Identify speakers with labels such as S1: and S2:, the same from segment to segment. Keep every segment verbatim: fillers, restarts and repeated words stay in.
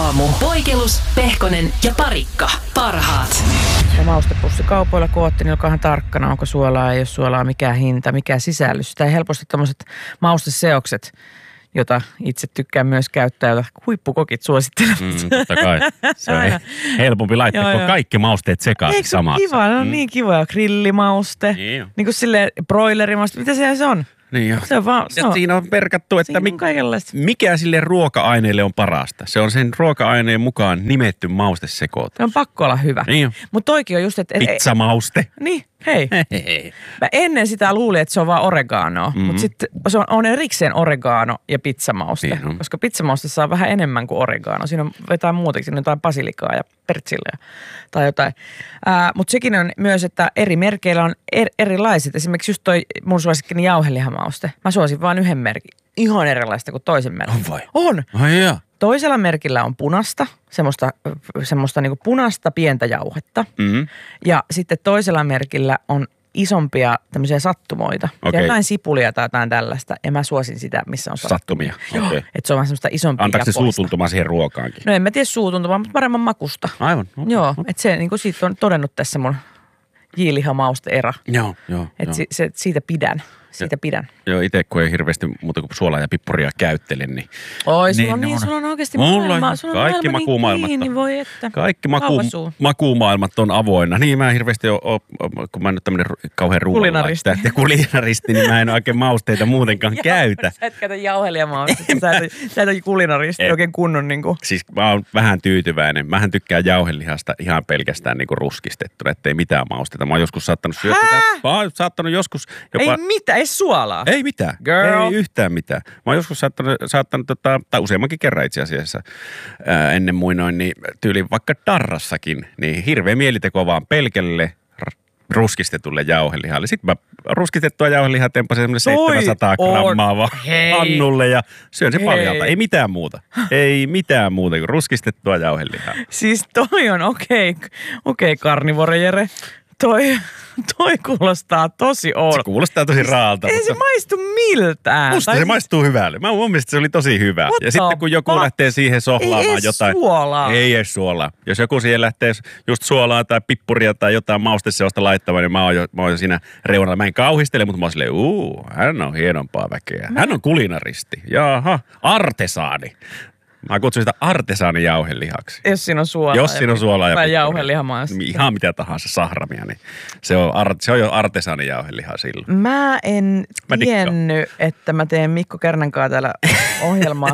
S1: aamu. Poikelus, Pehkonen ja Parikka. Parhaat.
S2: Ja maustepussi kaupoilla kootti, niin olkaahan tarkkana, onko suolaa, ei ole suolaa, mikä hinta, mikä sisällys. Sitä helposti tommoset mausteseokset, jota itse tykkään myös käyttää, jota huippukokit suosittelevat.
S3: Mm, totta kai. Se on helpompi laittaa,
S2: joo,
S3: kun
S2: joo.
S3: kaikki mausteet sekaisin samassa.
S2: Eikö se kiva? No
S3: Mm.
S2: niin kiva. Grillimauste.
S3: Niin,
S2: niin kuin silleen broilerimauste. Mitä se on?
S3: Niin jo.
S2: Se on vaan, se
S3: Ja
S2: on,
S3: siinä on merkattu, että
S2: siinä on
S3: mi-
S2: kaikenlaista.
S3: mikä sille ruoka-aineelle on parasta. Se on sen ruoka-aineen mukaan nimetty maustesekoitus.
S2: Se on pakko olla hyvä.
S3: Niin jo.
S2: Mutta toikin on just, että...
S3: Pizzamauste.
S2: Niin, hei.
S3: Hei.
S2: Mä ennen sitä luulin, että se on vaan oreganoa,
S3: Mhm.
S2: mutta sitten se on, on erikseen oregano ja pizzamauste.
S3: Niin on.
S2: Koska pizzamauste saa vähän enemmän kuin oregano. Siinä on jotain muutakin, siinä on jotain basilikaa ja pertsille tai jotain. Mutta sekin on myös, että eri merkeillä on er, erilaiset. Esimerkiksi just toi mun suosikkini jauhelihamauste. Mä suosin vaan yhden merkin. Ihan erilaista kuin toisen merkin.
S3: On vai?
S2: On.
S3: Ai jaa.
S2: Toisella merkillä on punasta, semmoista, semmoista niinku punaista pientä jauhetta.
S3: Mm-hmm.
S2: Ja sitten toisella merkillä on isompia tämmöisiä sattumoita.
S3: Okei.
S2: Ja jotain sipulia tai jotain tällaista. Ja mä suosin sitä, missä on
S3: Sattumia.
S2: Joo,
S3: Okei.
S2: että se on vähän semmoista isompia
S3: Antaako se
S2: jakoista.
S3: suutuntumaa siihen ruokaankin?
S2: No en mä tiedä suutuntumaa, mutta paremman makusta.
S3: Aivan. Okay.
S2: Joo, että se niin kuin siitä on todennut tässä mun jiilihamauste-era.
S3: Joo, joo.
S2: Että
S3: joo.
S2: si, se, siitä pidän. Siitä pidän.
S3: Joo, itse kun ei hirveästi muuta kuin suolaa ja pippuria käyttele, niin...
S2: Oi, sulla
S3: Niin,
S2: on,
S3: ne
S2: niin,
S3: on-
S2: sulla on oikeasti
S3: Mulla on
S2: maailma. Sulla on
S3: kaikki
S2: maailma
S3: makumaailmat
S2: niin kiinni,
S3: on-
S2: voi että.
S3: Kaikki maku,
S2: Kaupasuu.
S3: makumaailmat on avoinna. Niin mä en hirveästi ole, ole kun mä en nyt tämmönen ru- kauhean
S2: Kulinaristi.
S3: ruoanlaittaja ja kulinaristi, niin mä en oikein mausteita muutenkaan käytä.
S2: Sä et käytä jauhelijamausta. Sä et, sä et ole kulinaristi
S3: En.
S2: oikein kunnon niin kuin.
S3: Siis mä oon vähän tyytyväinen. Mähän tykkään jauhelihasta ihan pelkästään niinku ruskistettuna, ettei mitään mausteita. Mä oon joskus saattanut syödä sitä. Mä oon saattanut joskus jopa...
S2: Ei mitään, ei suolaa.
S3: Ei mitään.
S2: Girl.
S3: Ei yhtään mitään. Mä oon joskus saattanut, saattanut tota, tai useammankin kerran itse asiassa ää, ennen muinoin, niin tyyliin vaikka darrassakin, niin hirveä mieliteko vaan pelkälle r- ruskistetulle jauhelihalle. Sitten mä ruskistettua jauhelihaa tempasin semmoinen
S2: Toi
S3: seitsemänsataa
S2: on-
S3: grammaa vaan
S2: Hei.
S3: pannulle ja syön sen
S2: Hei.
S3: paljalta. Ei mitään muuta. Ei mitään muuta kuin ruskistettua jauhelihaa.
S2: Siis toi on okei, okay, okei okay, karnivore Jere. Toi, toi kuulostaa tosi
S3: Se
S2: oudolta.
S3: kuulostaa tosi raalta.
S2: Ei se
S3: mutta
S2: maistu miltään.
S3: musta
S2: Tai
S3: se
S2: siis-
S3: maistuu hyvälle. Mä mun mielestä se oli tosi hyvä.
S2: What
S3: Ja sitten
S2: the
S3: kun joku
S2: fuck?
S3: lähtee siihen sohlaamaan
S2: Ei edes
S3: jotain.
S2: suolaa.
S3: Ei edes suolaa. Jos joku siihen lähtee just suolaa tai pippuria tai jotain mausteseosta laittamaan, niin mä oon jo, mä oon jo siinä reunalla. Mä en kauhistele, mutta mä oon silleen, uu, hän on hienompaa väkeä. Hän on kulinaristi. Jaha, artesaani. Mä kutsun sitä artesaanijauhelihaksi.
S2: Jos siinä on suolaa.
S3: Jos siinä on suolaa ja
S2: Tai
S3: pippuria.
S2: jauhelihamaista.
S3: Ihan mitä tahansa sahramia, niin se on, ar- se on jo artesaanijauheliha silloin.
S2: Mä en
S3: Mä dikkaan.
S2: tiennyt, että mä teen Mikko Kärnän kanssa täällä ohjelmaa.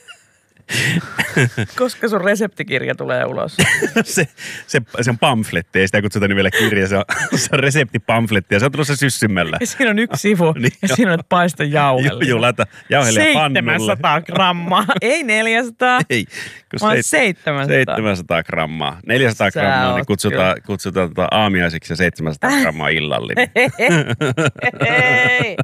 S2: Koska sun reseptikirja tulee ulos?
S3: se, se, se on pamfletti, ei sitä kutsuta nimellä kirja, se on, se on reseptipamfletti ja se on tulossa syssymällä.
S2: Ja siinä on yksi sivu
S3: Niin
S2: ja
S3: joo.
S2: siinä on, että paista jauhelle.
S3: Joo, joo, laita jauhelia pannulle.
S2: seitsemänsataa grammaa. Ei neljäsataa.
S3: Ei, kun
S2: Vaan
S3: seit-
S2: seitsemänsataa.
S3: seitsemänsataa grammaa. neljäsataa
S2: Sä
S3: grammaa,
S2: oot
S3: niin kutsutaan, kutsutaan tota aamiaisiksi ja seitsemänsataa grammaa illallinen.
S2: Hei.